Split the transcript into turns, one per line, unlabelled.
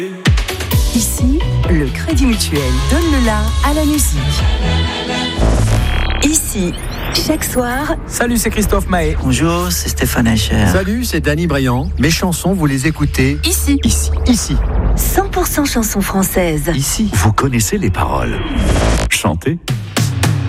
Ici, le Crédit Mutuel donne le la à la musique. Ici, chaque soir...
Salut, c'est Christophe Maé.
Bonjour, c'est Stéphane Echer.
Salut, c'est Danny Briand. Mes chansons, vous les écoutez
Ici.
100%
chansons françaises.
Ici, vous connaissez les paroles. Chantez.